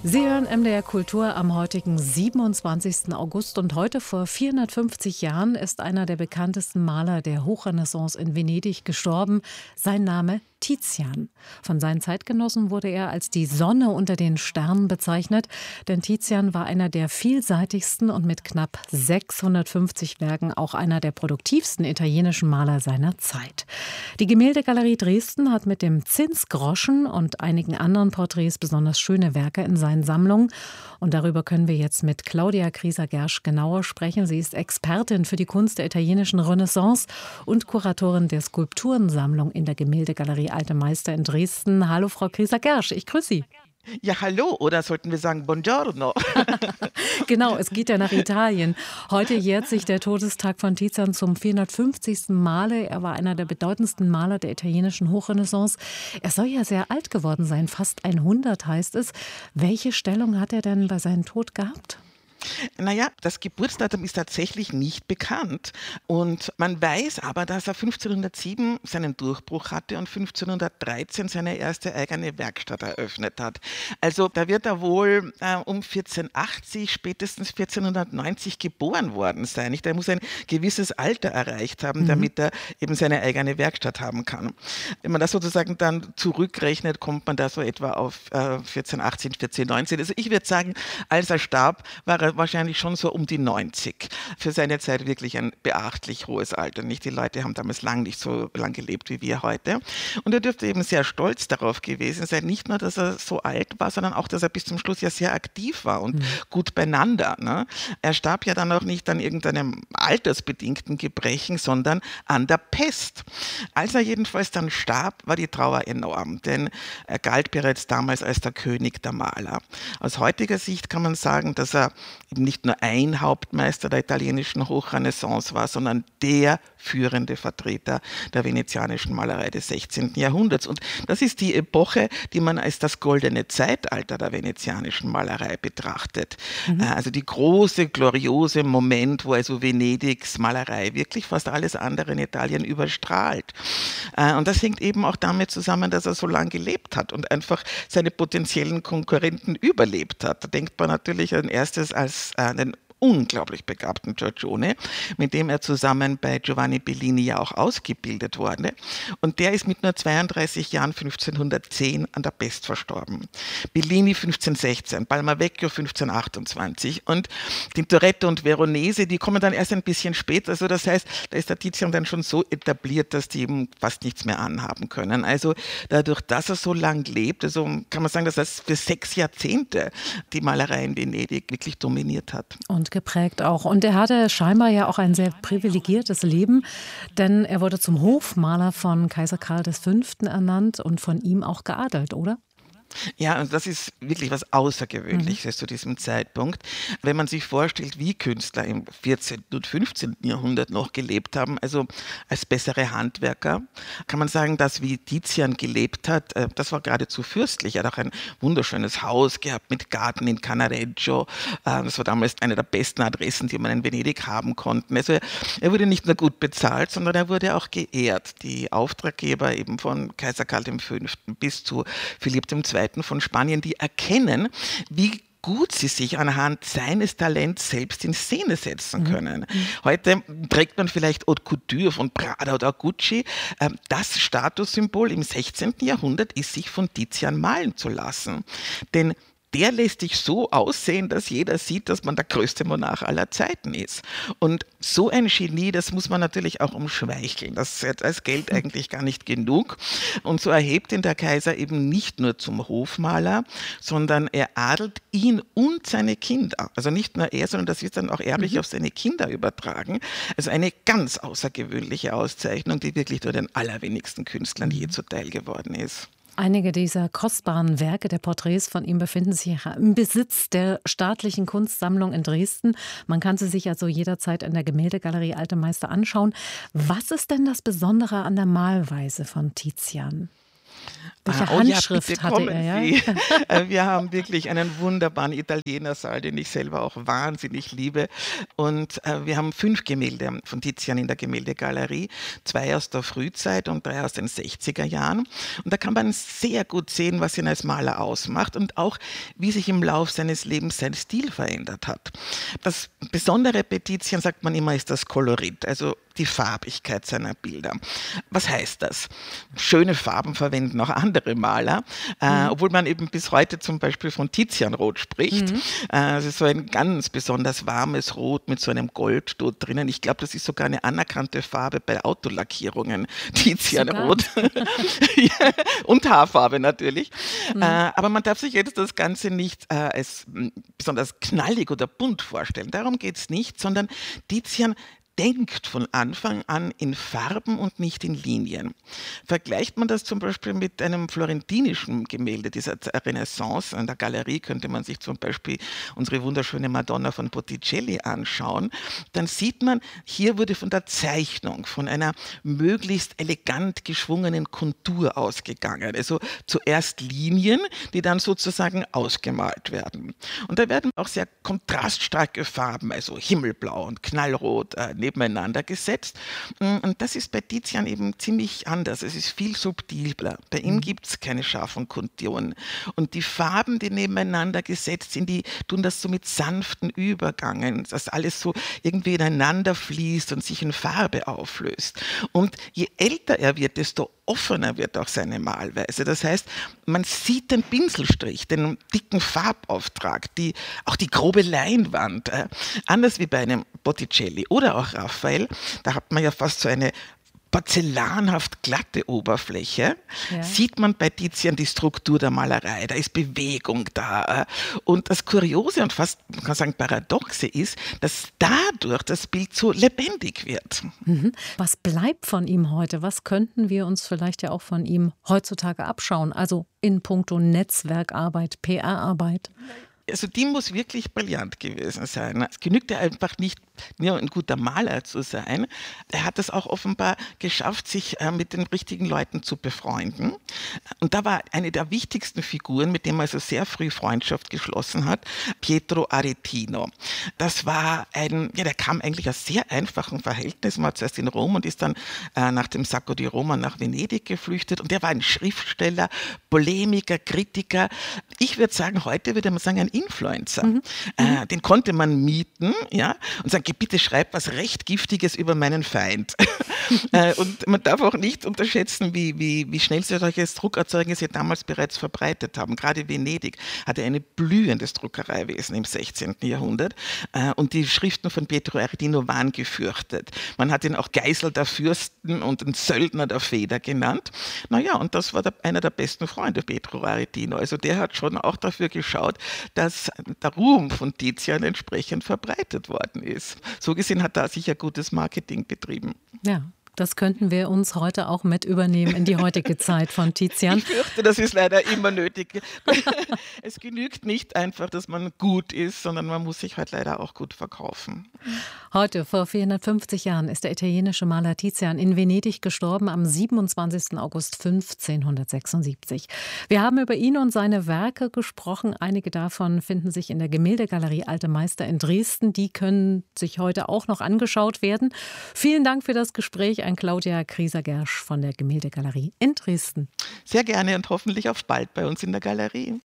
Sie hören MDR Kultur am heutigen 27. August und heute vor 450 Jahren ist einer der bekanntesten Maler der Hochrenaissance in Venedig gestorben. Sein Name Tizian. Von seinen Zeitgenossen wurde er als die Sonne unter den Sternen bezeichnet, denn Tizian war einer der vielseitigsten und mit knapp 650 Werken auch einer der produktivsten italienischen Maler seiner Zeit. Die Gemäldegalerie Dresden hat mit dem Zinsgroschen und einigen anderen Porträts besonders schöne Werke in seinen Sammlungen. Und darüber können wir jetzt mit Claudia Grieser-Gersch genauer sprechen. Sie ist Expertin für die Kunst der italienischen Renaissance und Kuratorin der Skulpturensammlung in der Gemäldegalerie Alte Meister in Dresden. Hallo Frau Grieser-Gersch, ich grüße Sie. Ja, hallo, oder sollten wir sagen Buongiorno? Genau, es geht ja nach Italien. Heute jährt sich der Todestag von Tizian zum 450. Male. Er war einer der bedeutendsten Maler der italienischen Hochrenaissance. Er soll ja sehr alt geworden sein, fast 100 heißt es. Welche Stellung hat er denn bei seinem Tod gehabt? Naja, das Geburtsdatum ist tatsächlich nicht bekannt. Und man weiß aber, dass er 1507 seinen Durchbruch hatte und 1513 seine erste eigene Werkstatt eröffnet hat. Also da wird er wohl um 1480, spätestens 1490 geboren worden sein. Er muss ein gewisses Alter erreicht haben, damit er eben seine eigene Werkstatt haben kann. Wenn man das sozusagen dann zurückrechnet, kommt man da so etwa auf 1418, 1419. Also ich würde sagen, als er starb, war er wahrscheinlich schon so um die 90. Für seine Zeit wirklich ein beachtlich hohes Alter. Nicht? Die Leute haben damals nicht so lang gelebt wie wir heute. Und er dürfte eben sehr stolz darauf gewesen sein, nicht nur, dass er so alt war, sondern auch, dass er bis zum Schluss ja sehr aktiv war und gut beieinander. Ne? Er starb ja dann auch nicht an irgendeinem altersbedingten Gebrechen, sondern an der Pest. Als er jedenfalls dann starb, war die Trauer enorm, denn er galt bereits damals als der König der Maler. Aus heutiger Sicht kann man sagen, dass er eben nicht nur ein Hauptmeister der italienischen Hochrenaissance war, sondern der führende Vertreter der venezianischen Malerei des 16. Jahrhunderts. Und das ist die Epoche, die man als das goldene Zeitalter der venezianischen Malerei betrachtet. Also die große, gloriose Moment, wo also Venedigs Malerei wirklich fast alles andere in Italien überstrahlt. Und das hängt eben auch damit zusammen, dass er so lange gelebt hat und einfach seine potenziellen Konkurrenten überlebt hat. Da denkt man natürlich als erstes als den unglaublich begabten Giorgione, mit dem er zusammen bei Giovanni Bellini ja auch ausgebildet wurde. Und der ist mit nur 32 Jahren 1510 an der Pest verstorben. Bellini 1516, Palma-Vecchio 1528 und Tintoretto und Veronese, die kommen dann erst ein bisschen später. Also das heißt, da ist der Tizian dann schon so etabliert, dass die eben fast nichts mehr anhaben können. Also dadurch, dass er so lang lebt, also kann man sagen, dass er für 6 Jahrzehnte die Malerei in Venedig wirklich dominiert hat. Und geprägt auch. Und er hatte scheinbar ja auch ein sehr privilegiertes Leben, denn er wurde zum Hofmaler von Kaiser Karl V. ernannt und von ihm auch geadelt, oder? Ja, und das ist wirklich was Außergewöhnliches zu diesem Zeitpunkt. Wenn man sich vorstellt, wie Künstler im 14. und 15. Jahrhundert noch gelebt haben, also als bessere Handwerker, kann man sagen, dass wie Tizian gelebt hat, das war geradezu fürstlich. Er hat auch ein wunderschönes Haus gehabt mit Garten in Cannaregio. Das war damals eine der besten Adressen, die man in Venedig haben konnte. Also er wurde nicht nur gut bezahlt, sondern er wurde auch geehrt. Die Auftraggeber eben von Kaiser Karl V. bis zu Philipp II. Von Spanien, die erkennen, wie gut sie sich anhand seines Talents selbst in Szene setzen können. Heute trägt man vielleicht Haute Couture von Prada oder Gucci. Das Statussymbol im 16. Jahrhundert ist, sich von Tizian malen zu lassen. Denn der lässt dich so aussehen, dass jeder sieht, dass man der größte Monarch aller Zeiten ist. Und so ein Genie, das muss man natürlich auch umschmeicheln. Das ist als Geld eigentlich gar nicht genug. Und so erhebt ihn der Kaiser eben nicht nur zum Hofmaler, sondern er adelt ihn und seine Kinder. Also nicht nur er, sondern das wird dann auch erblich auf seine Kinder übertragen. Also eine ganz außergewöhnliche Auszeichnung, die wirklich nur den allerwenigsten Künstlern je zuteil geworden ist. Einige dieser kostbaren Werke der Porträts von ihm befinden sich im Besitz der Staatlichen Kunstsammlung in Dresden. Man kann sie sich also jederzeit in der Gemäldegalerie Alte Meister anschauen. Was ist denn das Besondere an der Malweise von Tizian? Welche Oh ja, Handschrift bitte hatte kommen er, ja? Sie. Wir haben wirklich einen wunderbaren Italienersaal, den ich selber auch wahnsinnig liebe. Und wir haben 5 Gemälde von Tizian in der Gemäldegalerie, 2 aus der Frühzeit und 3 aus den 60er Jahren. Und da kann man sehr gut sehen, was ihn als Maler ausmacht und auch, wie sich im Lauf seines Lebens sein Stil verändert hat. Das Besondere bei Tizian, sagt man immer, ist das Kolorit, also die Farbigkeit seiner Bilder. Was heißt das? Schöne Farben verwenden auch andere Maler, obwohl man eben bis heute zum Beispiel von Tizianrot spricht. Es ist so ein ganz besonders warmes Rot mit so einem Goldtot drinnen. Ich glaube, das ist sogar eine anerkannte Farbe bei Autolackierungen, Tizianrot. Ja, und Haarfarbe natürlich. Aber man darf sich jetzt das Ganze nicht als besonders knallig oder bunt vorstellen. Darum geht es nicht, sondern Tizian denkt von Anfang an in Farben und nicht in Linien. Vergleicht man das zum Beispiel mit einem florentinischen Gemälde dieser Renaissance, in der Galerie könnte man sich zum Beispiel unsere wunderschöne Madonna von Botticelli anschauen, dann sieht man, hier wurde von der Zeichnung, von einer möglichst elegant geschwungenen Kontur ausgegangen. Also zuerst Linien, die dann sozusagen ausgemalt werden. Und da werden auch sehr kontraststarke Farben, also Himmelblau und Knallrot, nebeneinander gesetzt. Und das ist bei Tizian eben ziemlich anders. Es ist viel subtiler. Bei ihm gibt es keine scharfen Konturen. Und die Farben, die nebeneinander gesetzt sind, die tun das so mit sanften Übergangen, dass alles so irgendwie ineinander fließt und sich in Farbe auflöst. Und je älter er wird, desto offener wird auch seine Malweise. Das heißt, man sieht den Pinselstrich, den dicken Farbauftrag, auch die grobe Leinwand. Anders wie bei einem Botticelli oder auch Raphael, da hat man ja fast so eine porzellanhaft glatte Oberfläche, sieht man bei Tizian die Struktur der Malerei, da ist Bewegung da. Und das Kuriose und fast, man kann sagen, Paradoxe ist, dass dadurch das Bild so lebendig wird. Was bleibt von ihm heute? Was könnten wir uns vielleicht ja auch von ihm heutzutage abschauen? Also in puncto Netzwerkarbeit, PR-Arbeit. Also die muss wirklich brillant gewesen sein. Es genügt ja einfach nicht, nur ein guter Maler zu sein. Er hat es auch offenbar geschafft, sich mit den richtigen Leuten zu befreunden. Und da war eine der wichtigsten Figuren, mit dem er also sehr früh Freundschaft geschlossen hat, Pietro Aretino. Das war der kam eigentlich aus sehr einfachen Verhältnissen, war zuerst in Rom und ist dann nach dem Sacco di Roma nach Venedig geflüchtet. Und der war ein Schriftsteller, Polemiker, Kritiker. Ich würde sagen, heute würde man sagen, ein Influencer. Den konnte man mieten, ja, und sagen, bitte schreib was recht Giftiges über meinen Feind. Und man darf auch nicht unterschätzen, wie schnell sich solche Druckerzeugnisse damals bereits verbreitet haben. Gerade Venedig hatte ein blühendes Druckereiwesen im 16. Jahrhundert. Und die Schriften von Pietro Aretino waren gefürchtet. Man hat ihn auch Geisel der Fürsten und den Söldner der Feder genannt. Naja, und das war einer der besten Freunde, Pietro Aretino. Also der hat schon auch dafür geschaut, dass der Ruhm von Tizian entsprechend verbreitet worden ist. So gesehen hat er sicher gutes Marketing betrieben. Ja. Das könnten wir uns heute auch mit übernehmen in die heutige Zeit von Tizian. Ich fürchte, das ist leider immer nötig. Es genügt nicht einfach, dass man gut ist, sondern man muss sich halt leider auch gut verkaufen. Heute, vor 450 Jahren, ist der italienische Maler Tizian in Venedig gestorben, am 27. August 1576. Wir haben über ihn und seine Werke gesprochen. Einige davon finden sich in der Gemäldegalerie Alte Meister in Dresden. Die können sich heute auch noch angeschaut werden. Vielen Dank für das Gespräch an Claudia Krieser-Gersch von der Gemäldegalerie in Dresden. Sehr gerne und hoffentlich auf bald bei uns in der Galerie.